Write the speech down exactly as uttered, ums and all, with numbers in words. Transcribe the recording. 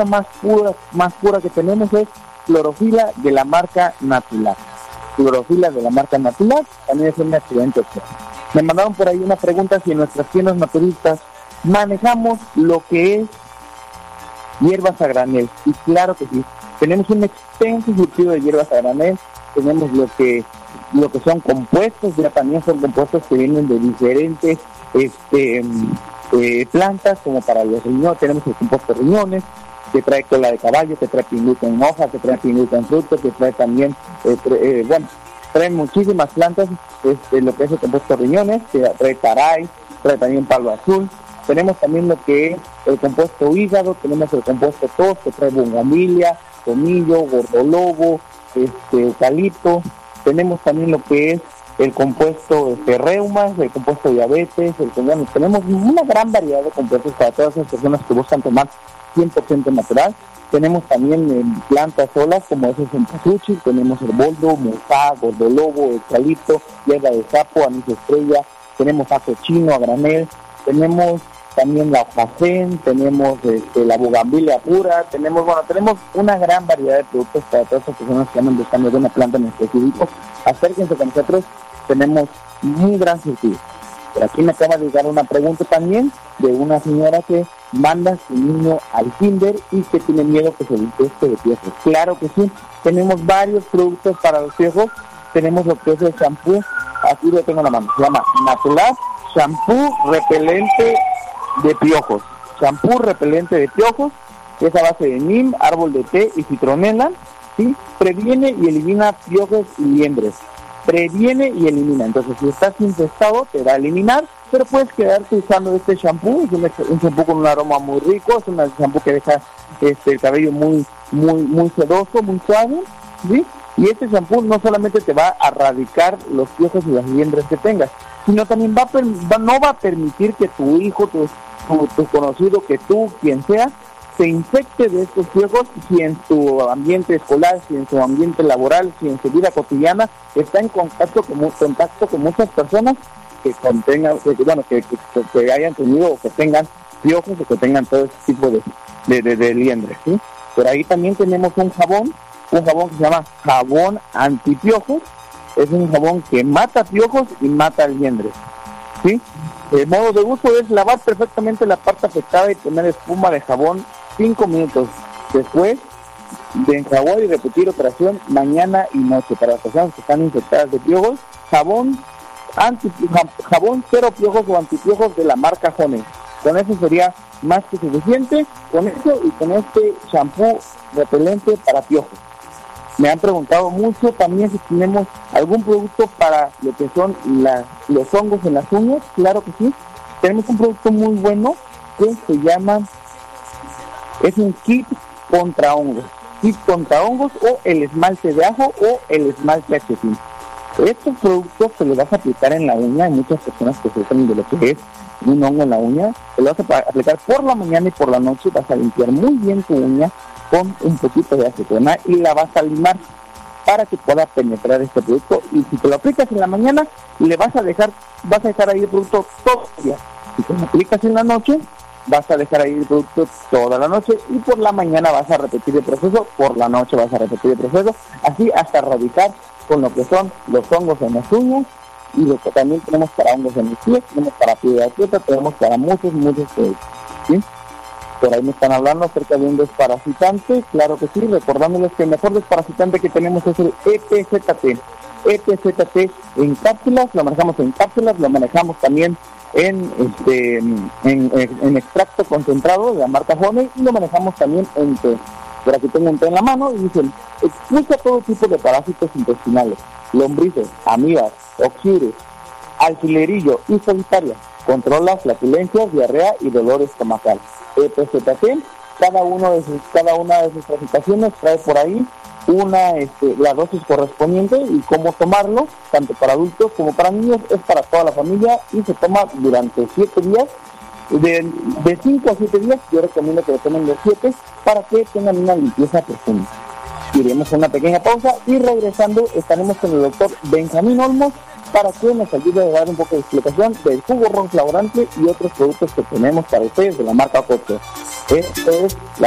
planta más pura, más pura que tenemos es clorofila de la marca Natural. Clorofila de la marca Natural también es una excelente opción. Me mandaron por ahí una pregunta si en nuestras tiendas naturistas manejamos lo que es hierbas a granel, y claro que sí, tenemos un extenso surtido de hierbas a granel, tenemos lo que lo que son compuestos, ya también son compuestos que vienen de diferentes este eh, plantas, como para los riñones, tenemos el compuesto de riñones, que trae cola de caballo, que trae pinguita en hoja, que trae pinguita en fruto, que trae también, eh, trae, eh, bueno, trae muchísimas plantas, este, lo que es el compuesto de riñones, que trae caray, trae también palo azul, tenemos también lo que es el compuesto hígado, tenemos el compuesto tos, que trae bugambilia, tomillo, gordolobo, este, eucalipto, tenemos también lo que es el compuesto este, reumas, el compuesto diabetes, el bueno, tenemos una gran variedad de compuestos para todas las personas que buscan tomar cien por ciento natural. Tenemos también eh, plantas solas como es el cempasúchil, tenemos el boldo, musá, gordolobo, eucalipto, hierba de sapo, anís estrella, tenemos ajo chino a granel, tenemos también la hojacén, tenemos este, la bugambilia pura, tenemos, bueno, tenemos una gran variedad de productos para todas las personas que andan buscando de una planta en específico. Acérquense con nosotros, tenemos muy gran sentido. Por aquí me acaba de llegar una pregunta también de una señora que manda a su niño al kinder y que tiene miedo que se infeste de piojos. Claro que sí, tenemos varios productos para los piojos, tenemos lo que es el shampoo, aquí lo tengo en la mano, se llama Natural Shampoo Repelente de Piojos, shampoo repelente de piojos, es a base de neem, árbol de té y citronela, ¿sí? Previene y elimina piojos y liendres, previene y elimina, entonces si estás infestado te va a eliminar, pero puedes quedarte usando este shampoo, es un, un shampoo con un aroma muy rico, es un shampoo que deja este, el cabello muy, muy, muy sedoso, muy suave, ¿sí? Y este shampoo no solamente te va a erradicar los piojos y las liendres que tengas, sino también va, a, va no va a permitir que tu hijo, tu, tu, tu conocido, que tú, quien sea, se infecte de estos piojos si en su ambiente escolar, si en su ambiente laboral, si en su vida cotidiana está en contacto con, contacto con muchas personas que contengan, que, bueno, que, que, que hayan tenido o que tengan piojos o que tengan todo este tipo de, de, de, de liendres, ¿sí? Por ahí también tenemos un jabón, un jabón que se llama jabón antipiojos, es un jabón que mata piojos y mata liendres, ¿sí? El modo de uso es lavar perfectamente la parte afectada y poner espuma de jabón cinco minutos. Después de enjaguar y repetir operación mañana y noche para las personas que están infectadas de piojos. Jabón anti, jabón cero piojos o antipiojos de la marca Honey. Con eso sería más que suficiente, con eso y con este champú repelente para piojos. Me han preguntado mucho también si tenemos algún producto para lo que son la, los hongos en las uñas. Claro que sí, tenemos un producto muy bueno que se llama, es un kit contra hongos, kit contra hongos o el esmalte de ajo o el esmalte achetín. Estos productos se los vas a aplicar en la uña, hay muchas personas que sufren de lo que es un hongo en la uña, se lo vas a aplicar por la mañana y por la noche, vas a limpiar muy bien tu uña con un poquito de acetona y la vas a limar para que pueda penetrar este producto, y si te lo aplicas en la mañana le vas a dejar, vas a dejar ahí el producto todo el día. Si te lo aplicas en la noche, vas a dejar ahí el producto toda la noche y por la mañana vas a repetir el proceso, por la noche vas a repetir el proceso, así hasta erradicar con lo que son los hongos en las uñas y lo que también tenemos para hongos en los pies, tenemos para piedra quieta, tenemos para muchos, muchos productos, ¿sí? Por ahí me están hablando acerca de un desparasitante, claro que sí, recordándoles que el mejor desparasitante que tenemos es el E P Z T. E P Z T en cápsulas, lo manejamos en cápsulas, lo manejamos también en este en, en, en extracto concentrado de la marca Honey y lo manejamos también en té. Por aquí tengo un té en la mano y dicen, expulsa todo tipo de parásitos intestinales, lombrices, amibas, oxiures, alfilerillo y solitaria, controla flatulencias, diarrea y dolor estomacal. E P Z T, cada uno de sus, cada una de sus presentaciones trae por ahí una este, la dosis correspondiente y cómo tomarlo, tanto para adultos como para niños, es para toda la familia y se toma durante siete días, de, de cinco a siete días, yo recomiendo que lo tomen los siete para que tengan una limpieza profunda. Iremos a una pequeña pausa y regresando estaremos con el doctor Benjamín Olmos para que nos ayude a dar un poco de explicación del jugo ron flavorante y otros productos que tenemos para ustedes de la marca Coto. Esto es la